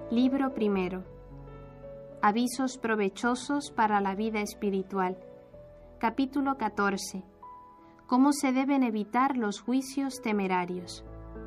Libro primero. Avisos provechosos para la vida espiritual. Capítulo 14. ¿Cómo se deben evitar los juicios temerarios?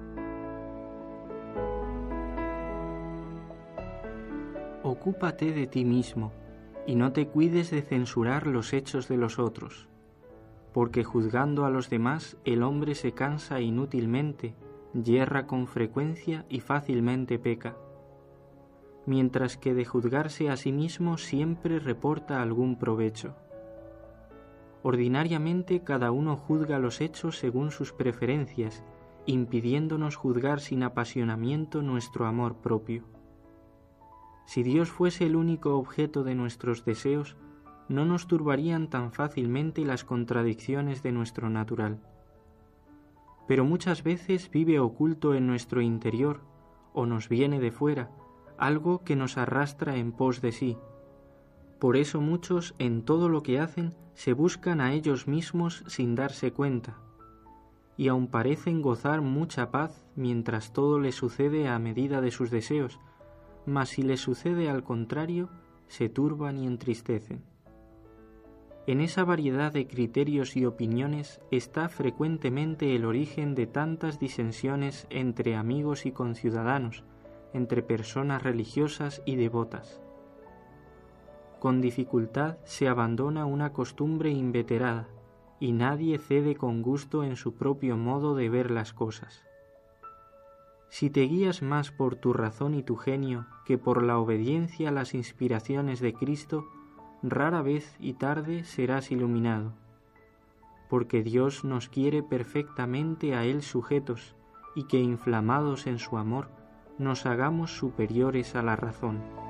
Ocúpate de ti mismo y no te cuides de censurar los hechos de los otros, porque juzgando a los demás el hombre se cansa inútilmente, yerra con frecuencia y fácilmente peca, mientras que de juzgarse a sí mismo siempre reporta algún provecho. Ordinariamente cada uno juzga los hechos según sus preferencias, impidiéndonos juzgar sin apasionamiento nuestro amor propio. Si Dios fuese el único objeto de nuestros deseos, no nos turbarían tan fácilmente las contradicciones de nuestro natural. Pero muchas veces vive oculto en nuestro interior, o nos viene de fuera, algo que nos arrastra en pos de sí. Por eso muchos, en todo lo que hacen, se buscan a ellos mismos sin darse cuenta, y aun parecen gozar mucha paz mientras todo les sucede a medida de sus deseos, mas si les sucede al contrario, se turban y entristecen. En esa variedad de criterios y opiniones está frecuentemente el origen de tantas disensiones entre amigos y conciudadanos, entre personas religiosas y devotas. Con dificultad se abandona una costumbre inveterada, y nadie cede con gusto en su propio modo de ver las cosas. Si te guías más por tu razón y tu genio que por la obediencia a las inspiraciones de Cristo, rara vez y tarde serás iluminado, porque Dios nos quiere perfectamente a Él sujetos y que, inflamados en su amor, nos hagamos superiores a la razón.